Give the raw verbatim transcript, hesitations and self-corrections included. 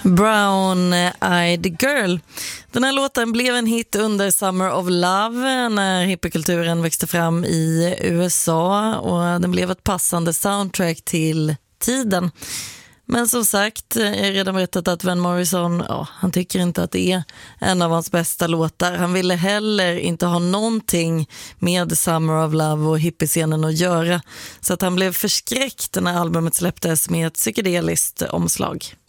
Brown Eyed Girl. Den här låten blev en hit under Summer of Love när hippiekulturen växte fram i U S A och den blev ett passande soundtrack till tiden. Men som sagt, jag har redan berättat att Van Morrison, ja, han tycker inte att det är en av hans bästa låtar. Han ville heller inte ha någonting med Summer of Love och hippiescenen att göra. Så att han blev förskräckt när albumet släpptes med ett psykedeliskt omslag.